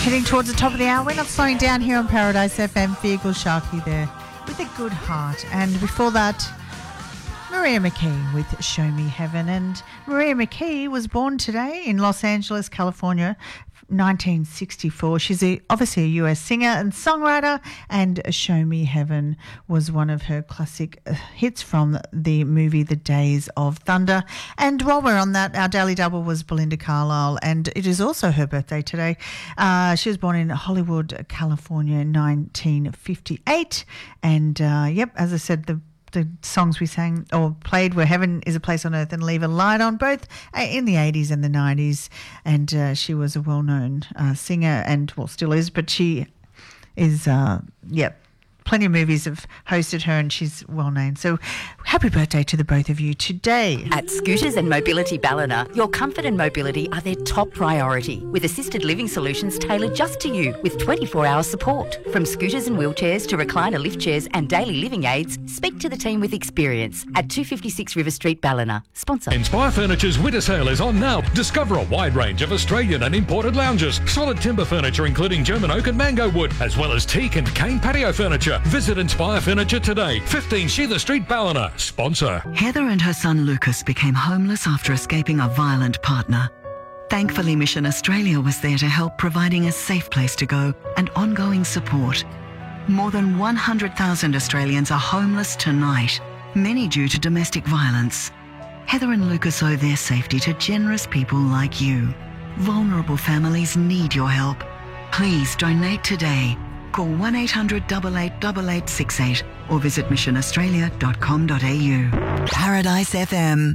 Heading towards the top of the hour. We're not slowing down here on Paradise FM. Feargal Sharkey there with a good heart. And before that, Maria McKee with Show Me Heaven. And Maria McKee was born today in Los Angeles, California, 1964. She's obviously a US singer and songwriter, and Show Me Heaven was one of her classic hits from the movie The Days of Thunder. And while we're on that, our Daily Double was Belinda Carlisle, and it is also her birthday today. She was born in Hollywood, California in 1958. And, as I said, the songs we sang or played were Heaven is a Place on Earth and Leave a Light On, both in the 80s and the 90s. And she was a well-known singer and, well, still is, but she is, plenty of movies have hosted her and she's well-known. So happy birthday to the both of you today. At Scooters and Mobility Ballina, your comfort and mobility are their top priority, with assisted living solutions tailored just to you with 24-hour support. From scooters and wheelchairs to recliner lift chairs and daily living aids, speak to the team with experience at 256 River Street, Ballina. Sponsor. Inspire Furniture's winter sale is on now. Discover a wide range of Australian and imported lounges, solid timber furniture including German oak and mango wood, as well as teak and cane patio furniture. Visit Inspire Furniture today. 15 Sheether Street, Ballina. Sponsor. Heather and her son Lucas became homeless after escaping a violent partner. Thankfully, Mission Australia was there to help, providing a safe place to go and ongoing support. More than 100,000 Australians are homeless tonight, many due to domestic violence. Heather and Lucas owe their safety to generous people like you. Vulnerable families need your help. Please donate today. Call 1-800-888868 or visit missionaustralia.com.au. Paradise FM.